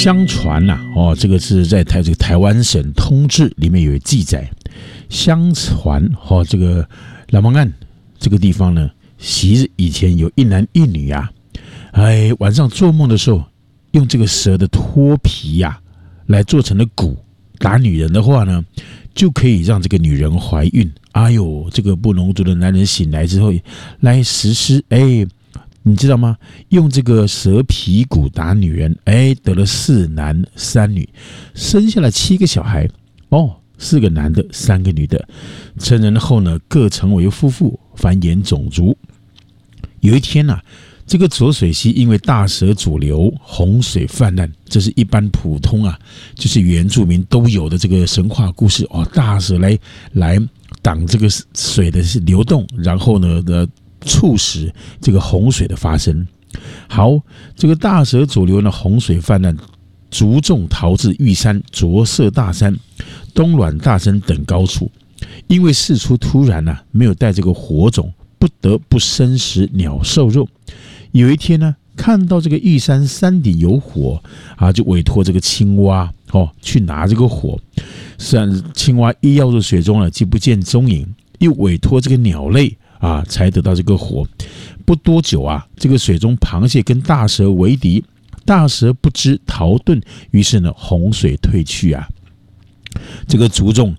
相传这个是在这个台湾省通志里面有记载，相传这个拉芒岸这个地方呢，昔日以前有一男一女晚上做梦的时候，用这个蛇的脱皮来做成了蛊，打女人的话呢，就可以让这个女人怀孕。这个布农族的男人醒来之后来实施，你知道吗？用这个蛇皮蛊打女人，得了4男3女，生下了7个小孩，4个男的3个女的，成人后呢，各成为夫妇，繁衍种族。有一天这个浊水溪因为大蛇阻流，洪水泛滥，这是一般普通就是原住民都有的这个神话故事大蛇来挡这个水的流动，然后呢促使这个洪水的发生。好，这个大蛇阻流呢，洪水泛滥，族众逃至玉山、卓色大山、东卵大山等高处。因为事出突然没有带这个火种，不得不生食鸟兽肉。有一天呢，看到这个玉山山顶有火就委托这个青蛙去拿这个火。青蛙一跃入水中了，既不见踪影，又委托这个鸟类才得到这个火。不多久这个水中螃蟹跟大蛇为敌，大蛇不知逃遁，于是呢洪水退去这个族众